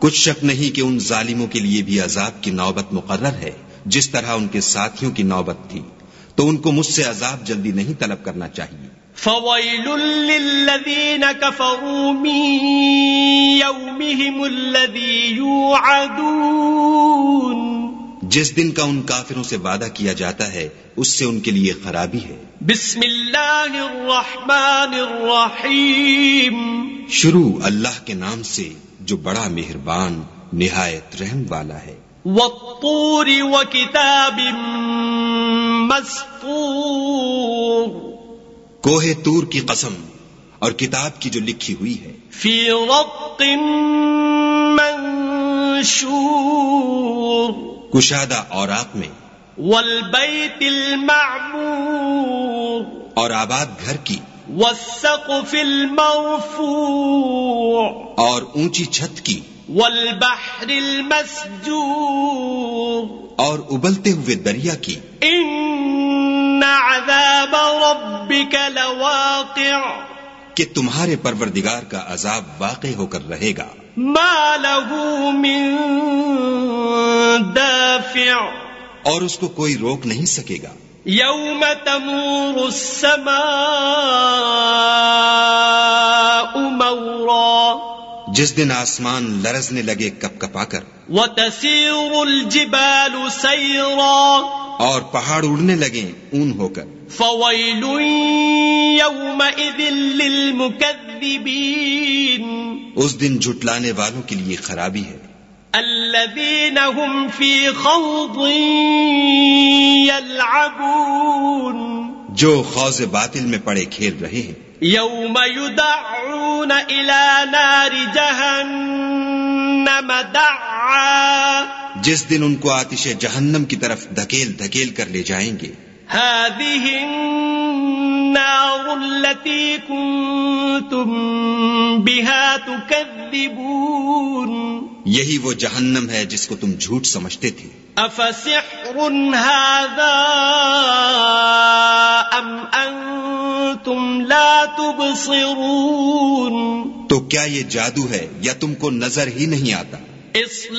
کچھ شک نہیں کہ ان ظالموں کے لیے بھی عذاب کی نوبت مقرر ہے، جس طرح ان کے ساتھیوں کی نوبت تھی، تو ان کو مجھ سے عذاب جلدی نہیں طلب کرنا چاہیے۔ فويل للذين كفروا من يومهم الذي يوعدون، جس دن کا ان کافروں سے وعدہ کیا جاتا ہے اس سے ان کے لیے خرابی ہے۔ بسم اللہ الرحمن الرحیم، شروع اللہ کے نام سے جو بڑا مہربان نہایت رحم والا ہے۔ والطور وکتاب مسطور، کوہ طور کی قسم اور کتاب کی جو لکھی ہوئی ہے۔ فی رق منشور، کشادہ اوراق میں۔ والبیت المعمور، اور آباد گھر کی۔ والسقف المرفوع، اور اونچی چھت کی۔ والبحر المسجور، اور ابلتے ہوئے دریا کی۔ ان عذاب ربک لواقع، کہ تمہارے پروردگار کا عذاب واقع ہو کر رہے گا۔ ما له من دافع، اور اس کو کوئی روک نہیں سکے گا۔ یوم تمور السماء مورا، جس دن آسمان لرزنے لگے کپ کپا کر۔ وتسیر الجبال سیرا، اور پہاڑ اڑنے لگے اون ہو کر۔ فویل یومئذ للمکذبین، اس دن جھٹلانے والوں کے لیے خرابی ہے۔ الذین هم فی خوض یلعبون، جو خوض باطل میں پڑے کھیل رہے ہیں۔ یوم یدعون الی نار جہنم دعا، جس دن ان کو آتش جہنم کی طرف دھکیل دھکیل کر لے جائیں گے۔ هذه النار التي كنتم بها تكذبون، یہی وہ جہنم ہے جس کو تم جھوٹ سمجھتے تھے۔ افسحر هذا ام انتم لا تبصرون، تو کیا یہ جادو ہے یا تم کو نظر ہی نہیں آتا؟